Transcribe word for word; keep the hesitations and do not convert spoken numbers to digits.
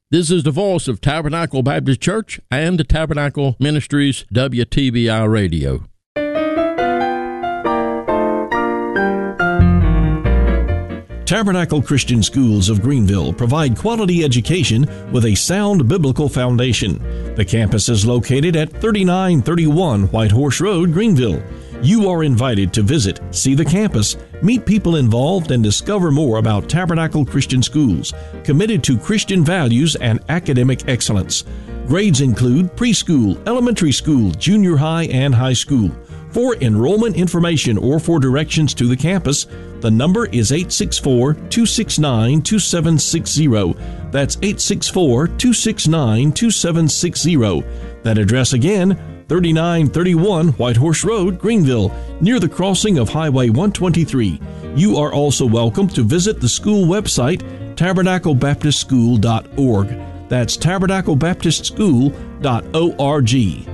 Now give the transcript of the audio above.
This is the voice of Tabernacle Baptist Church and the Tabernacle Ministries W T B I Radio. Tabernacle Christian Schools of Greenville provide quality education with a sound biblical foundation. The campus is located at thirty-nine thirty-one White Horse Road, Greenville. You are invited to visit, see the campus, meet people involved, and discover more about Tabernacle Christian Schools, committed to Christian values and academic excellence. Grades include preschool, elementary school, junior high, and high school. For enrollment information or for directions to the campus, the number is eight six four, two six nine, two seven six zero. That's eight six four, two six nine, two seven six zero. That address again, thirty-nine thirty-one White Horse Road, Greenville, near the crossing of Highway one twenty-three. You are also welcome to visit the school website, tabernacle baptist school dot org. That's tabernacle baptist school dot org.